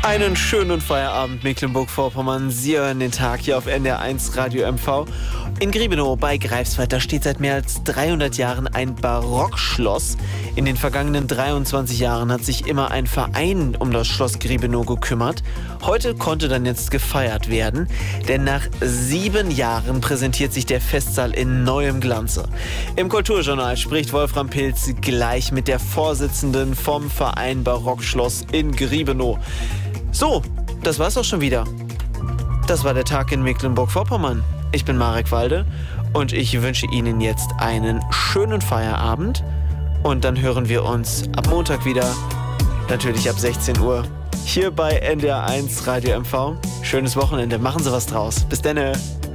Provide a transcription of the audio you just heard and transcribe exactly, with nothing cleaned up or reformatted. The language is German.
Einen schönen Feierabend, Mecklenburg-Vorpommern. Sie hören den Tag hier auf N D R eins Radio M V. In Griebenow bei Greifswald, da steht seit mehr als dreihundert Jahren ein Barockschloss. In den vergangenen dreiundzwanzig Jahren hat sich immer ein Verein um das Schloss Griebenow gekümmert. Heute konnte dann jetzt gefeiert werden, denn nach sieben Jahren präsentiert sich der Festsaal in neuem Glanze. Im Kulturjournal spricht Wolfram Pilz gleich mit der Vorsitzenden vom Verein Barockschloss in Griebenow. So, das war's auch schon wieder. Das war der Tag in Mecklenburg-Vorpommern. Ich bin Marek Walde und ich wünsche Ihnen jetzt einen schönen Feierabend. Und dann hören wir uns ab Montag wieder, natürlich ab sechzehn Uhr, hier bei N D R eins Radio M V. Schönes Wochenende, machen Sie was draus. Bis denne.